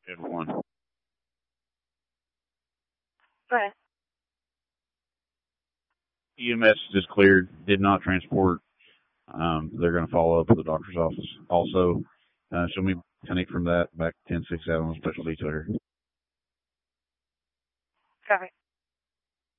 1. Right. EMS is cleared, did not transport. They're going to follow up with the doctor's office. Also, show me connect from that back 10-6 out on special detail here. Copy.